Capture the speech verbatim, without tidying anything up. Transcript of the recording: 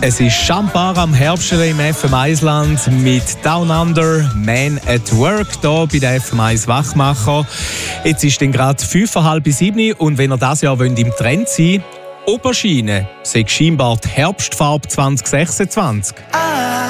Es ist Champar am Herbststelle im F M eins Land mit Down Under, Man at Work hier bei der F M eins Wachmacher. Jetzt ist dann gerade fünf vor halb sieben und wenn ihr dieses Jahr wollt, im Trend sein wollt, Oberschiene, sagt scheinbar die Herbstfarbe zwanzig sechsundzwanzig. Ah.